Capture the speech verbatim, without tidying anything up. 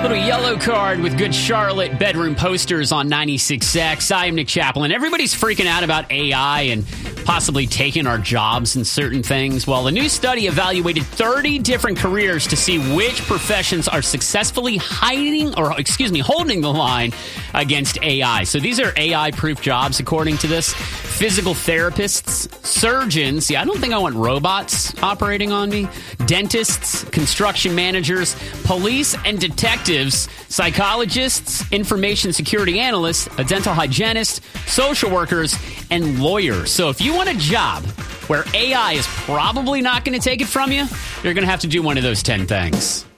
Little yellow card with Good Charlotte bedroom posters on ninety-six X. I am Nick Chaplin. Everybody's freaking out about A I and possibly taking our jobs in certain things. Well, a new study evaluated thirty different careers to see which professions are successfully hiding, or excuse me, holding the line against A I. So these are A I-proof jobs, according to this. Physical therapists, surgeons. Yeah, I don't think I want robots operating on me. Dentists, construction managers, police and detectives, psychologists, information security analysts, a dental hygienist, social workers, and lawyers. So if you want a job where A I is probably not going to take it from you, you're going to have to do one of those ten things.